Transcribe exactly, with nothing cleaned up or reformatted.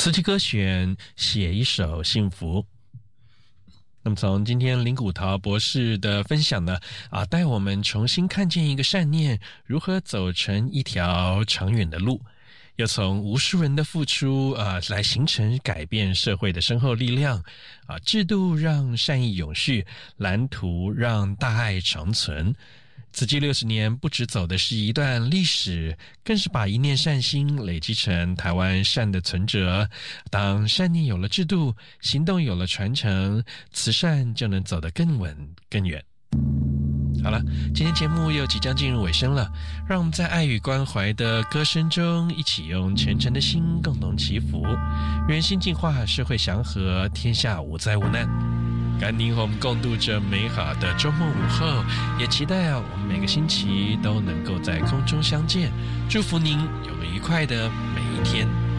词曲歌选，写一首幸福。那么从今天林古陶博士的分享呢，啊，带我们重新看见一个善念如何走成一条长远的路，又从无数人的付出啊，来形成改变社会的深厚力量啊，制度让善意永续，蓝图让大爱长存。慈济六十年不只走的是一段历史，更是把一念善心累积成台湾善的存折。当善念有了制度，行动有了传承，慈善就能走得更稳更远。好了，今天节目又即将进入尾声了，让我们在爱与关怀的歌声中，一起用虔诚的心共同祈福，愿心净化，社会祥和，天下无灾无难。甘宁和我们共度着美好的周末午后，也期待啊，我们每个星期都能够在空中相见。祝福您有个愉快的每一天。